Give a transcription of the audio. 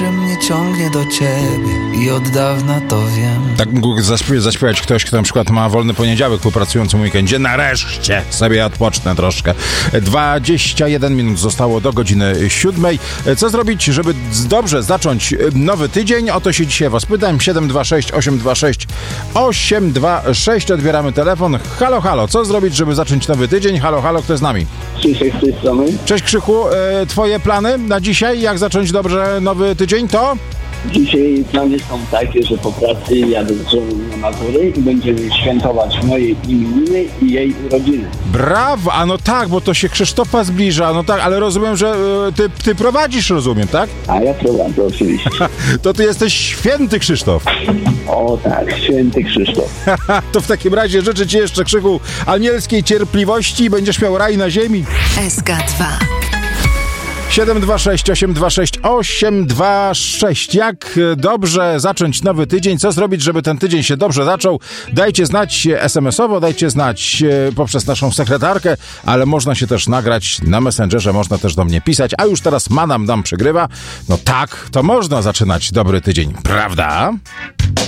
że mnie ciągnie do ciebie i od dawna to wiem. Tak mógł zaśpiewać ktoś, kto na przykład ma wolny poniedziałek po pracującym weekendzie. Nareszcie sobie odpocznę troszkę. 21 minut zostało do godziny 7. Co zrobić, żeby dobrze zacząć nowy tydzień? O to się dzisiaj was pytam. 726 826 826. Odbieramy telefon. Halo, halo. Co zrobić, żeby zacząć nowy tydzień? Halo, halo. Kto jest z nami? Krzysiek z tej strony. Cześć Krzychu. Twoje plany na dzisiaj? Jak zacząć dobrze nowy tydzień? To? Dzisiaj plany są takie, że po pracy jadę z żoną na Mazury i będziemy świętować moje imieniny i jej urodziny. Brawo! A no tak, bo to się Krzysztofa zbliża. No tak, ale rozumiem, że ty prowadzisz, rozumiem, tak? A ja prowadzę oczywiście. To ty jesteś święty Krzysztof. O tak, święty Krzysztof. To w takim razie życzę ci jeszcze, Krzychu, anielskiej cierpliwości i będziesz miał raj na ziemi. SK2 726 826 826. Jak dobrze zacząć nowy tydzień? Co zrobić, żeby ten tydzień się dobrze zaczął? Dajcie znać SMS-owo, dajcie znać poprzez naszą sekretarkę, ale można się też nagrać na Messengerze, można też do mnie pisać. A już teraz Manam nam przegrywa. No tak, to można zaczynać dobry tydzień, prawda?